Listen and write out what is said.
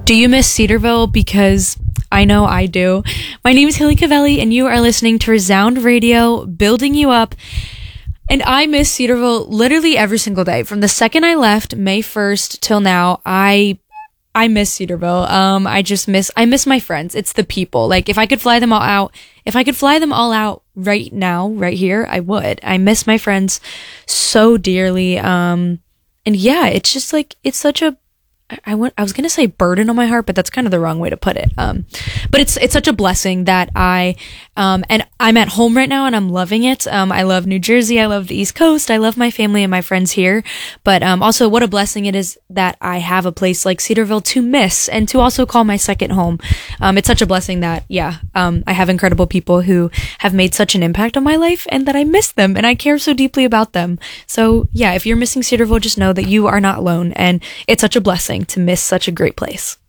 Do you miss Cedarville? Because I know I do. My name is Haley Cavelli, and you are listening to Resound Radio, building you up. And I miss Cedarville literally every single day. From the second I left, May 1st, till now, I miss Cedarville. I miss my friends. It's the people. Like, if I could fly them all out right now, right here, I would. I miss my friends so dearly. And yeah, it's just like, it's such a, I was going to say burden on my heart, but that's kind of the wrong way to put it. But it's such a blessing that and I'm at home right now and I'm loving it. I love New Jersey. I love the East Coast. I love my family and my friends here. But, also what a blessing it is that I have a place like Cedarville to miss and to also call my second home. It's such a blessing that, I have incredible people who have made such an impact on my life and that I miss them and I care so deeply about them. So yeah, if you're missing Cedarville, just know that you are not alone and it's such a blessing to miss such a great place.